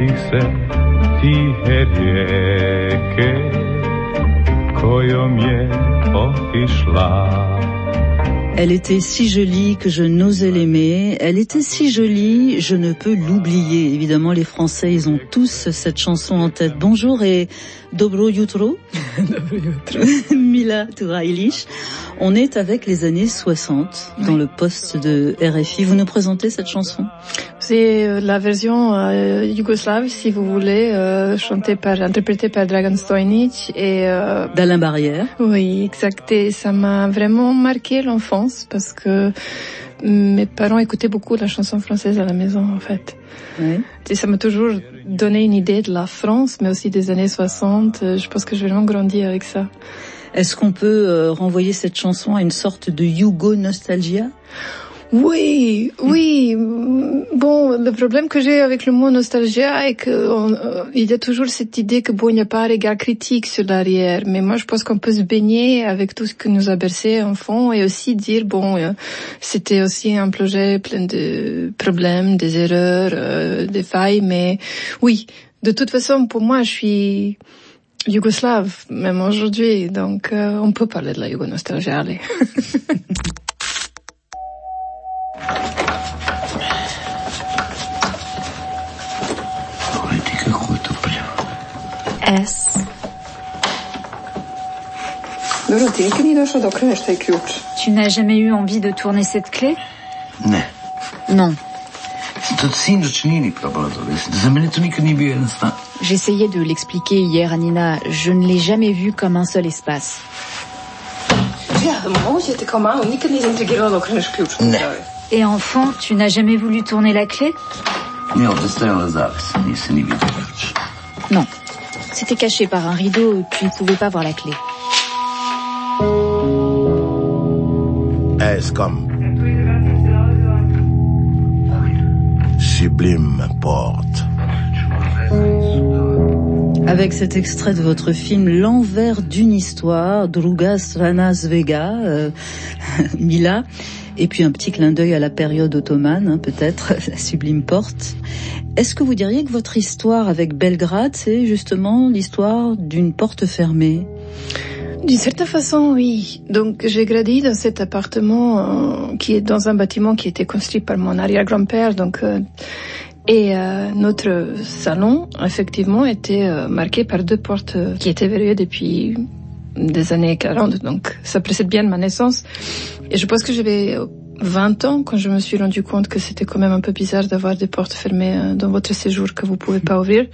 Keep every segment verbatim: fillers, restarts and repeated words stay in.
Sjetih se tihe rijeke kojom je otišla. Elle était si jolie que je n'osais l'aimer. Elle était si jolie, je ne peux l'oublier. Évidemment, les Français, ils ont tous cette chanson en tête. Bonjour et dobro jutro. Dobro jutro. Mila Turajlić. On est avec les années soixante dans le poste de R F I. Vous nous présentez cette chanson? C'est la version euh, yougoslave, si vous voulez, euh, chantée par, interprétée par Dragan Stojnić et euh, d'Alain Barrière. Oui, exact. Et ça m'a vraiment marqué l'enfance parce que mes parents écoutaient beaucoup la chanson française à la maison, en fait. Oui. Et ça m'a toujours donné une idée de la France, mais aussi des années soixante. Je pense que j'ai vraiment grandi avec ça. Est-ce qu'on peut euh, renvoyer cette chanson à une sorte de Yougo-nostalgia? Oui, oui. Bon, le problème que j'ai avec le mot nostalgia est qu'il euh, y a toujours cette idée que bon, il n'y a pas un regard critique sur l'arrière. Mais moi, je pense qu'on peut se baigner avec tout ce que nous a bercé enfant et aussi dire bon, euh, c'était aussi un projet plein de problèmes, des erreurs, euh, des failles. Mais oui, de toute façon, pour moi, je suis yougoslave, même aujourd'hui. Donc, euh, on peut parler de la yougo-nostalgia, allez. S. Tu n'as jamais eu envie de tourner cette clé? Ne. Non. J'essayais de l'expliquer hier à Nina. Je ne l'ai jamais vu comme un seul espace. Ne. Et enfant, tu n'as jamais voulu tourner la clé? Non. C'était caché par un rideau, tu ne pouvais pas voir la clé. S comme Sublime porte. Avec cet extrait de votre film L'envers d'une histoire, Druga strana svega, euh, Mila, et puis un petit clin d'œil à la période ottomane, hein, peut-être, la Sublime porte. Est-ce que vous diriez que votre histoire avec Belgrade, c'est justement l'histoire d'une porte fermée? D'une certaine façon, oui. Donc, j'ai grandi dans cet appartement euh, qui est dans un bâtiment qui a été construit par mon arrière-grand-père. Donc, euh, et euh, notre salon, effectivement, était euh, marqué par deux portes euh, qui étaient verrouillées depuis des années quarante. Donc, ça précède bien ma naissance. Et je pense que j'avais vingt ans quand je me suis rendu compte que c'était quand même un peu bizarre d'avoir des portes fermées euh, dans votre séjour que vous pouvez pas ouvrir.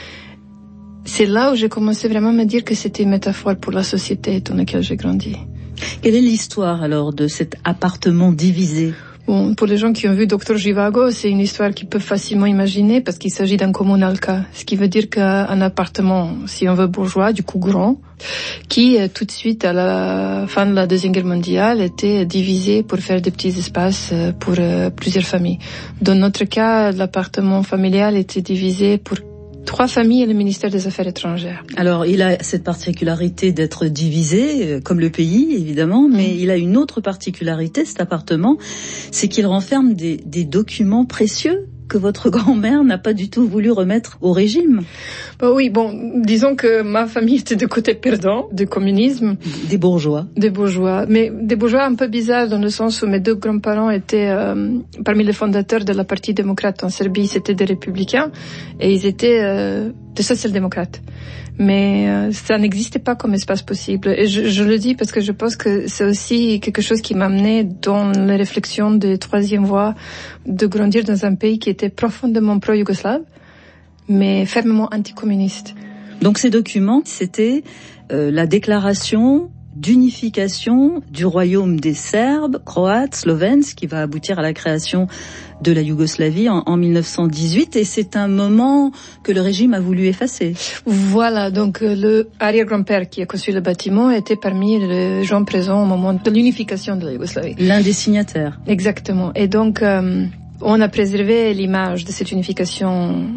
C'est là où j'ai commencé vraiment à me dire que c'était une métaphore pour la société dans laquelle j'ai grandi. Quelle est l'histoire alors de cet appartement divisé? Bon, pour les gens qui ont vu Docteur Zhivago, c'est une histoire qu'ils peuvent facilement imaginer parce qu'il s'agit d'un communalka, ce qui veut dire qu'un appartement, si on veut bourgeois, du coup grand, qui tout de suite à la fin de la Deuxième Guerre mondiale était divisé pour faire des petits espaces pour euh, plusieurs familles. Dans notre cas, l'appartement familial était divisé pour trois familles et le ministère des Affaires étrangères. Alors, il a cette particularité d'être divisé, comme le pays, évidemment, mais mmh. il a une autre particularité, cet appartement, c'est qu'il renferme des, des documents précieux que votre grand-mère n'a pas du tout voulu remettre au régime. Bah oui, bon, disons que ma famille était de côté perdant du communisme. Des bourgeois. Des bourgeois, mais des bourgeois un peu bizarres dans le sens où mes deux grands-parents étaient euh, parmi les fondateurs de la Parti démocrate en Serbie, c'était des républicains et ils étaient euh, des social-démocrates. Mais euh, ça n'existait pas comme espace possible. Et je, je le dis parce que je pense que c'est aussi quelque chose qui m'a amené dans les réflexions de troisième voie de grandir dans un pays qui était profondément pro-yougoslave, mais fermement anticommuniste. Donc ces documents, c'était euh, la déclaration d'unification du royaume des Serbes, Croates, Slovènes, qui va aboutir à la création de la Yougoslavie en, en mille neuf cent dix-huit, et c'est un moment que le régime a voulu effacer. Voilà, donc le arrière-grand-père qui a construit le bâtiment était parmi les gens présents au moment de l'unification de la Yougoslavie. L'un des signataires. Exactement. Et donc, euh, on a préservé l'image de cette unification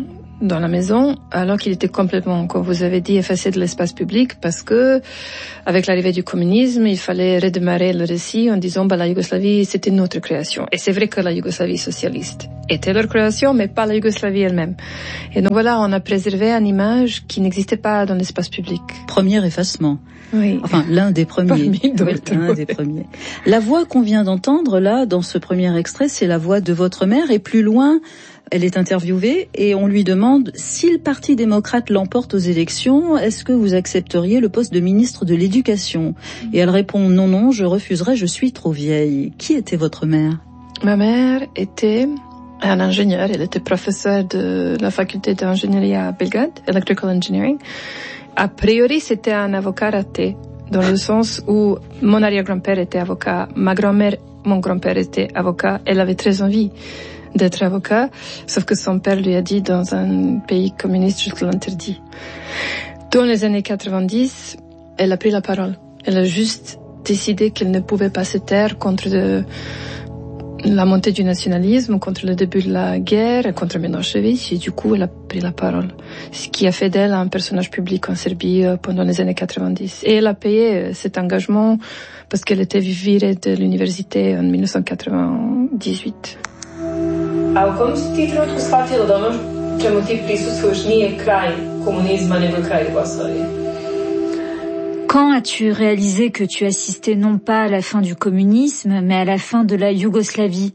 dans la maison, alors qu'il était complètement, comme vous avez dit, effacé de l'espace public, parce que, avec l'arrivée du communisme, il fallait redémarrer le récit en disant, bah, la Yougoslavie, c'était notre création. Et c'est vrai que la Yougoslavie socialiste était leur création, mais pas la Yougoslavie elle-même. Et donc voilà, on a préservé une image qui n'existait pas dans l'espace public. Premier effacement. Oui. Enfin, l'un des premiers. Parmi d'autres, oui, l'un oui. des premiers. La voix qu'on vient d'entendre, là, dans ce premier extrait, c'est la voix de votre mère, et plus loin, elle est interviewée, et on lui demande, si le Parti démocrate l'emporte aux élections, est-ce que vous accepteriez le poste de ministre de l'Éducation? Et elle répond, non, non, je refuserai, je suis trop vieille. Qui était votre mère? Ma mère était un ingénieur, elle était professeure de la faculté d'ingénierie à Belgrade, Electrical Engineering. A priori, c'était un avocat raté, dans le sens où mon arrière-grand-père était avocat, ma grand-mère, mon grand-père était avocat, elle avait très envie d'être avocat, sauf que son père lui a dit dans un pays communiste, je l'interdis. Dans les années quatre-vingt-dix, elle a pris la parole. Elle a juste décidé qu'elle ne pouvait pas se taire contre de, la montée du nationalisme, contre le début de la guerre, contre Milošević, et du coup, elle a pris la parole. Ce qui a fait d'elle un personnage public en Serbie pendant les années quatre-vingt-dix. Et elle a payé cet engagement parce qu'elle était virée de l'université en dix-neuf cent quatre-vingt-dix-huit. A u kom si ti trenutku shvatila da ono čemu ti prisustvuješ nije kraj komunizma, nego kraj Jugoslavije? Quand as-tu réalisé que tu assistais non pas à la fin du communisme, mais à la fin de la Yougoslavie?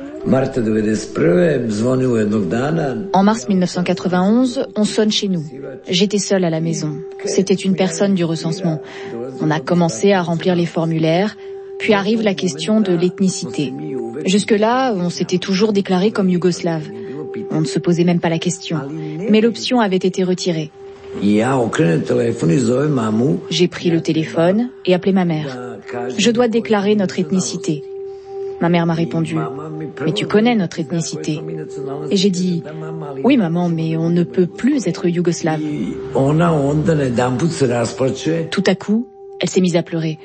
En mars mille neuf cent quatre-vingt-onze, on sonne chez nous. J'étais seule à la maison. C'était une personne du recensement. On a commencé à remplir les formulaires, puis arrive la question de l'ethnicité. Jusque-là, on s'était toujours déclaré comme yougoslave. On ne se posait même pas la question. Mais l'option avait été retirée. J'ai pris le téléphone et appelé ma mère. Je dois déclarer notre ethnicité. Ma mère m'a répondu, mais tu connais notre ethnicité. Et j'ai dit, oui maman, mais on ne peut plus être yougoslave. Tout à coup, elle s'est mise à pleurer.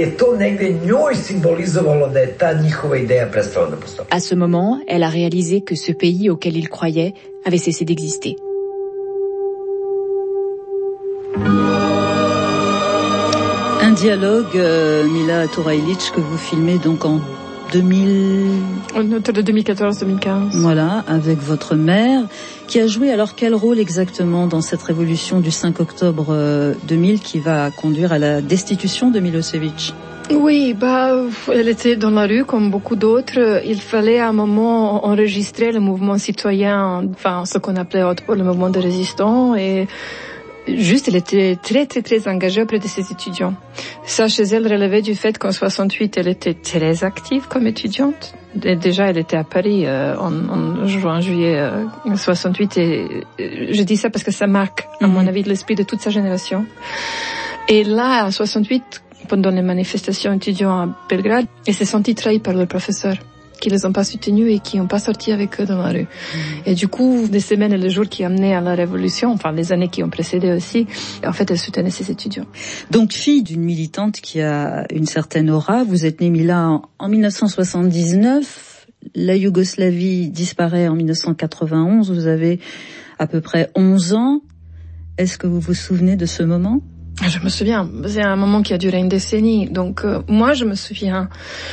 À ce moment, elle a réalisé que ce pays auquel il croyait avait cessé d'exister. Un dialogue, euh, Mila Turajlić, que vous filmez donc en deux mille... Autour de deux mille quatorze deux mille quinze. Voilà, avec votre mère, qui a joué alors quel rôle exactement dans cette révolution du cinq octobre deux mille qui va conduire à la destitution de Milošević? Oui, bah, elle était dans la rue comme beaucoup d'autres. Il fallait à un moment enregistrer le mouvement citoyen, enfin ce qu'on appelait le mouvement de résistants, et juste, elle était très, très, très engagée auprès de ses étudiants. Ça, chez elle, relevait du fait qu'en soixante-huit, elle était très active comme étudiante. Et déjà, elle était à Paris euh, en, en juin, juillet euh, soixante-huit. Et je dis ça parce que ça marque, à mon avis, l'esprit de toute sa génération. Et là, en soixante-huit, pendant les manifestations étudiantes à Belgrade, elle s'est sentie trahie par le professeur, qui les ont pas soutenus et qui n'ont pas sorti avec eux dans la rue. Mmh. Et du coup, les semaines et les jours qui amenaient à la révolution, enfin les années qui ont précédé aussi, en fait, elle soutenait ses étudiants. Donc, fille d'une militante qui a une certaine aura, vous êtes née, Mila, en, en dix-neuf cent soixante-dix-neuf, la Yougoslavie disparaît en dix-neuf cent quatre-vingt-onze, vous avez à peu près onze ans. Est-ce que vous vous souvenez de ce moment? Je me souviens, c'est un moment qui a duré une décennie, donc euh, moi je me souviens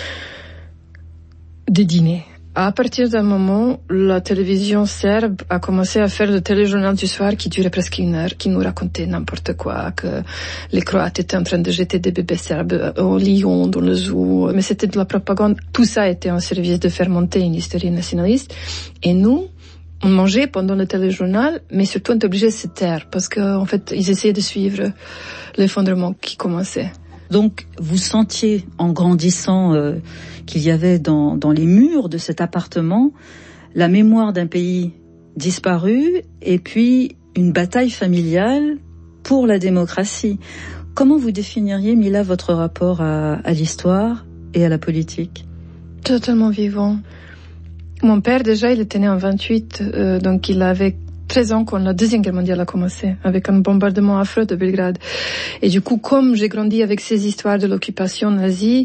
des dîners. À partir d'un moment, la télévision serbe a commencé à faire le téléjournal du soir qui durait presque une heure, qui nous racontait n'importe quoi, que les Croates étaient en train de jeter des bébés serbes au lion, dans le zoo, mais c'était de la propagande. Tout ça était en service de faire monter une hystérie nationaliste. Et nous, on mangeait pendant le téléjournal, mais surtout on était obligés de se taire, parce qu'en fait, ils essayaient de suivre l'effondrement qui commençait. Donc, vous sentiez, en grandissant, euh, qu'il y avait dans, dans les murs de cet appartement la mémoire d'un pays disparu et puis une bataille familiale pour la démocratie. Comment vous définiriez, Mila, votre rapport à, à l'histoire et à la politique? Totalement vivant. Mon père, déjà, il était né en vingt-huit, euh, donc il avait treize ans quand la Deuxième Guerre mondiale a commencé, avec un bombardement affreux de Belgrade. Et du coup, comme j'ai grandi avec ces histoires de l'occupation nazie,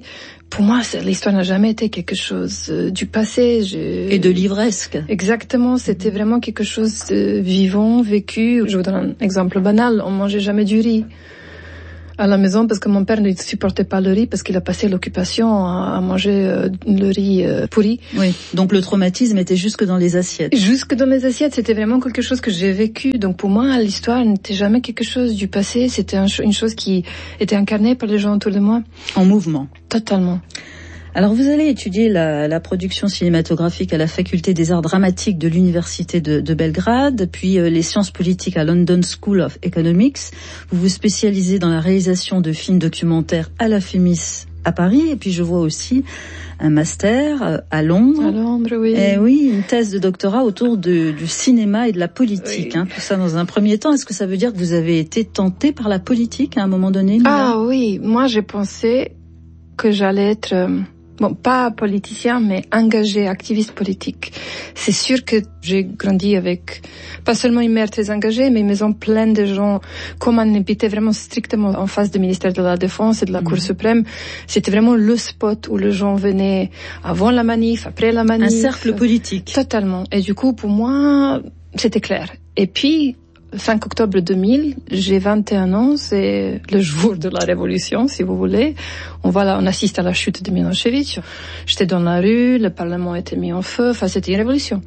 Pour moi, l'histoire n'a jamais été quelque chose euh, du passé. Je... Et de livresque. Exactement, c'était vraiment quelque chose de vivant, vécu. Je vous donne un exemple banal, on mangeait jamais du riz à la maison parce que mon père ne supportait pas le riz parce qu'il a passé l'occupation à, à manger euh, le riz euh, pourri. Oui, donc le traumatisme était jusque dans les assiettes. Jusque dans les assiettes, c'était vraiment quelque chose que j'ai vécu. Donc pour moi, l'histoire n'était jamais quelque chose du passé, c'était un, une chose qui était incarnée par les gens autour de moi. En mouvement. Totalement. Alors vous allez étudier la, la production cinématographique à la faculté des arts dramatiques de l'université de, de Belgrade, puis euh, les sciences politiques à London School of Economics. Vous vous spécialisez dans la réalisation de films documentaires à la FEMIS à Paris, et puis je vois aussi un master euh, à Londres. À Londres, oui. Et oui, une thèse de doctorat autour de, du cinéma et de la politique. Oui. Hein, tout ça dans un premier temps. Est-ce que ça veut dire que vous avez été tenté par la politique à un moment donné, Mila ? Ah oui, moi j'ai pensé que j'allais être... Euh... Bon, pas politicien, mais engagé, activiste politique. C'est sûr que j'ai grandi avec pas seulement une mère très engagée, mais une maison pleine de gens. Comme on habitait vraiment strictement en face du ministère de la Défense et de la mmh. Cour suprême, c'était vraiment le spot où les gens venaient avant la manif, après la manif. Un cercle politique. Totalement. Et du coup, pour moi, c'était clair. Et puis, cinq octobre deux mille, j'ai vingt et un ans, c'est le jour de la révolution, si vous voulez. On va là, on assiste à la chute de Milošević. J'étais dans la rue, le Parlement a été mis en feu, enfin c'était une révolution.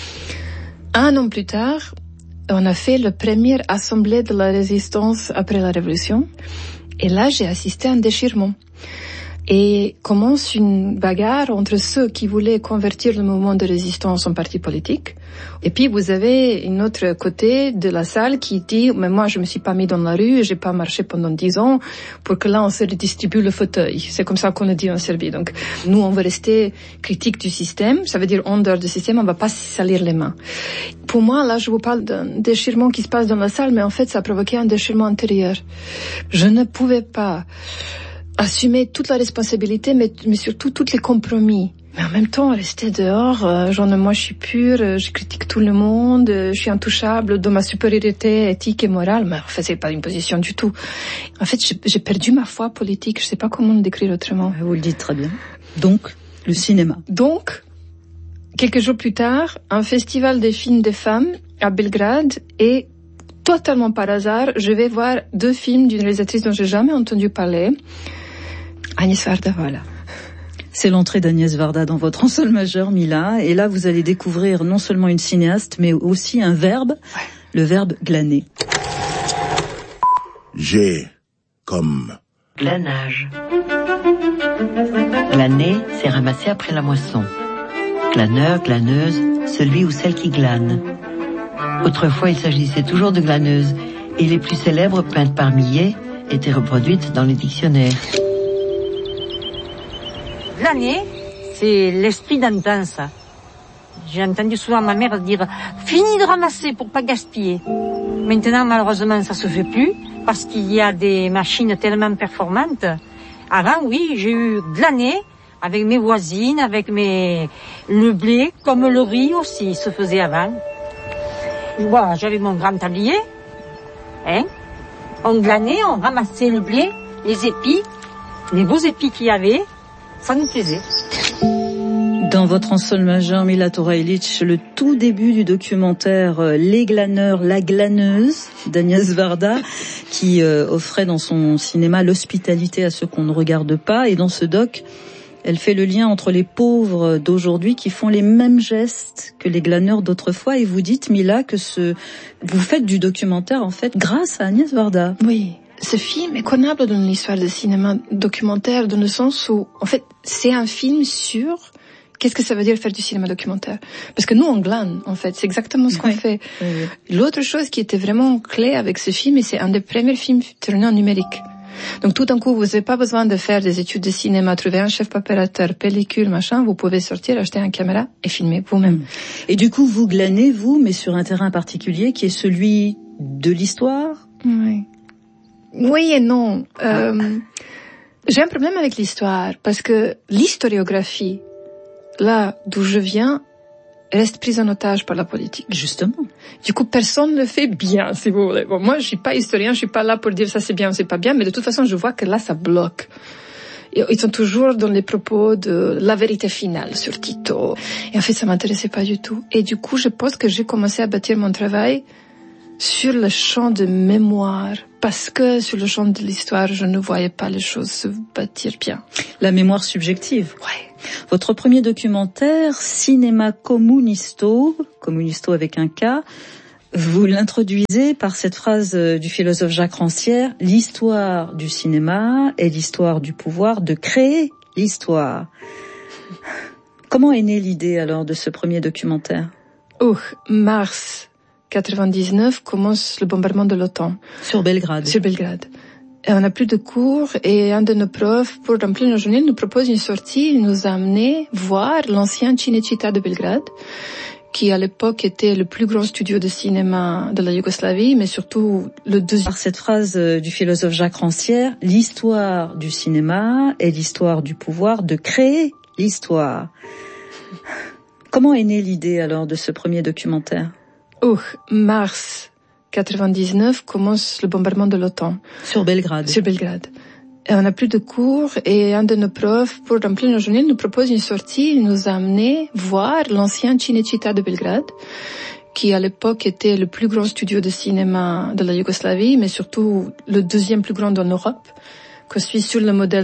Un an plus tard, on a fait la première assemblée de la résistance après la révolution. Et là, j'ai assisté à un déchirement. Et commence une bagarre entre ceux qui voulaient convertir le mouvement de résistance en parti politique. Et puis vous avez une autre côté de la salle qui dit mais moi je me suis pas mis dans la rue, j'ai pas marché pendant dix ans pour que là on se redistribue le fauteuil. C'est comme ça qu'on le dit en Serbie. Donc nous on veut rester critique du système, ça veut dire en dehors du système on va pas se salir les mains. Pour moi là je vous parle d'un déchirement qui se passe dans la salle, mais en fait ça a provoqué un déchirement intérieur. Je ne pouvais pas assumer toute la responsabilité, mais, mais surtout tous les compromis. Mais en même temps, rester dehors, euh, genre moi je suis pure, euh, je critique tout le monde, euh, je suis intouchable dans ma supériorité éthique et morale, mais en fait c'est pas une position du tout. En fait j'ai, j'ai perdu ma foi politique, je sais pas comment le décrire autrement. Vous le dites très bien. Donc, le cinéma. Donc, quelques jours plus tard, un festival des films des femmes à Belgrade et totalement par hasard, je vais voir deux films d'une réalisatrice dont j'ai jamais entendu parler. Agnès Varda, voilà. C'est l'entrée d'Agnès Varda dans votre ensemble majeur, Mila. Et là, vous allez découvrir non seulement une cinéaste, mais aussi un verbe, ouais. Le verbe glaner. J'ai comme... Glanage. Glaner, c'est ramasser après la moisson. Glaneur, glaneuse, celui ou celle qui glane. Autrefois, il s'agissait toujours de glaneuses, et les plus célèbres, peintes par milliers, étaient reproduites dans les dictionnaires. Glaner, c'est l'esprit d'antan, ça. J'ai entendu souvent ma mère dire « Fini de ramasser pour pas gaspiller ». Maintenant, malheureusement, ça se fait plus, parce qu'il y a des machines tellement performantes. Avant, oui, j'ai eu glaner avec mes voisines, avec mes... le blé, comme le riz aussi, se faisait avant. Voilà, j'avais mon grand tablier, hein. On glanait, on ramassait le blé, les épis, les beaux épis qu'il y avait, ça nous plaisait. Dans votre ensemble majeur, Mila Torailić, le tout début du documentaire Les glaneurs, la glaneuse d'Agnès Varda, qui euh, offrait dans son cinéma l'hospitalité à ceux qu'on ne regarde pas. Et dans ce doc, elle fait le lien entre les pauvres d'aujourd'hui qui font les mêmes gestes que les glaneurs d'autrefois. Et vous dites, Mila, que ce, vous faites du documentaire, en fait, grâce à Agnès Varda. Oui. Ce film est connable dans l'histoire du cinéma documentaire, dans le sens où, en fait, c'est un film sur qu'est-ce que ça veut dire faire du cinéma documentaire. Parce que nous, on glane, en fait. C'est exactement ce qu'on oui. fait. Oui, oui. L'autre chose qui était vraiment clé avec ce film, et c'est un des premiers films tournés en numérique. Donc tout d'un coup, vous n'avez pas besoin de faire des études de cinéma, trouver un chef opérateur, pellicule, machin. Vous pouvez sortir, acheter une caméra et filmer vous-même. Et du coup, vous glanez, vous, mais sur un terrain particulier qui est celui de l'histoire. Oui. Oui et non. Euh, j'ai un problème avec l'histoire parce que l'historiographie, là d'où je viens, reste prise en otage par la politique. Justement. Du coup, personne ne le fait bien, si vous voulez. Bon, moi, je suis pas historien, je suis pas là pour dire ça c'est bien ou c'est pas bien, mais de toute façon, je vois que là, ça bloque. Ils sont toujours dans les propos de la vérité finale sur Tito. Et en fait, ça m'intéressait pas du tout. Et du coup, je pense que j'ai commencé à bâtir mon travail sur le champ de mémoire, parce que sur le champ de l'histoire, je ne voyais pas les choses se bâtir bien. La mémoire subjective. Ouais. Votre premier documentaire, Cinéma Comunisto, Comunisto avec un K, vous l'introduisez par cette phrase du philosophe Jacques Rancière: l'histoire du cinéma est l'histoire du pouvoir de créer l'histoire. Comment est née l'idée alors de ce premier documentaire? Oh, mars quatre-vingt-dix-neuf commence le bombardement de l'OTAN. Sur Belgrade. Sur Belgrade. Et on n'a plus de cours et un de nos profs, pour remplir nos journées, nous propose une sortie. Il nous a amené voir l'ancien Cinecittà de Belgrade, qui à l'époque était le plus grand studio de cinéma de la Yougoslavie, mais surtout le deuxième. Par cette phrase du philosophe Jacques Rancière, l'histoire du cinéma est l'histoire du pouvoir de créer l'histoire. Comment est née l'idée alors de ce premier documentaire? Oh, mars quatre-vingt-dix-neuf commence le bombardement de l'OTAN. Sur Belgrade. Sur Belgrade. Et on n'a plus de cours et un de nos profs, pour remplir nos journées, nous propose une sortie. Il nous a amené voir l'ancien Cinecittà de Belgrade, qui à l'époque était le plus grand studio de cinéma de la Yougoslavie, mais surtout le deuxième plus grand en Europe, construit sur le modèle